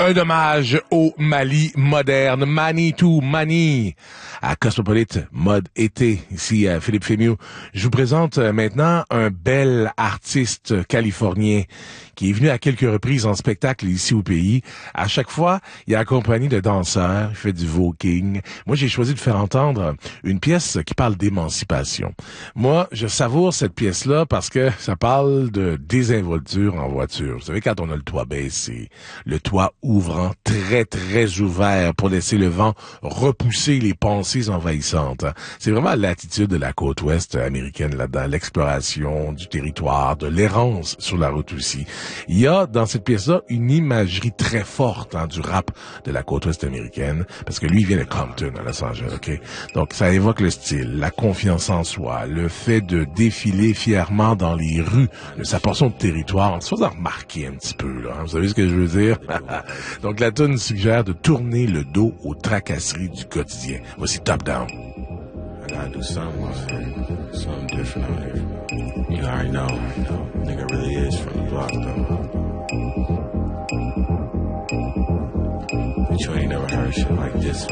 Un hommage au Mali moderne, Manitou, Mani, à Cosmopolite, mode été, ici à Philippe Fémieux. Je vous présente maintenant un bel artiste californien qui est venu à quelques reprises en spectacle ici au pays. À chaque fois, il est accompagné de danseurs, il fait du voguing. Moi, j'ai choisi de faire entendre une pièce qui parle d'émancipation. Moi, je savoure cette pièce-là parce que ça parle de désinvolture en voiture. Vous savez, quand on a le toit baissé, le toit ouvrant, très, très ouvert pour laisser le vent repousser les pensées envahissantes. C'est vraiment l'attitude de la côte ouest américaine là-dedans, l'exploration du territoire, de l'errance sur la route aussi. Il y a dans cette pièce-là une imagerie très forte du rap de la côte ouest américaine, parce que lui, il vient de Compton, à Los Angeles, ok? Donc, ça évoque le style, la confiance en soi, le fait de défiler fièrement dans les rues de sa portion de territoire, en se faisant remarquer un petit peu, là. Vous savez ce que je veux dire? Donc, la tune suggère de tourner le dos aux tracasseries du quotidien. Voici Top Down. I gotta do something different out here. You already know, nigga really is from the block though. But you ain't never heard shit like this.